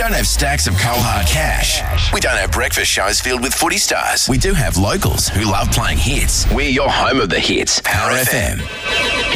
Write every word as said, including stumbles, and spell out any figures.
don't have stacks of cold hard cash. We don't have breakfast shows filled with footy stars. We do have locals who love playing hits. We're your home of the hits, Power F M.